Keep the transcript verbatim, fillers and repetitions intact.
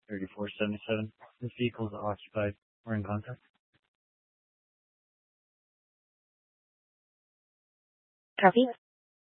thirty-four seventy-seven. This vehicle is occupied or in contact. Copy.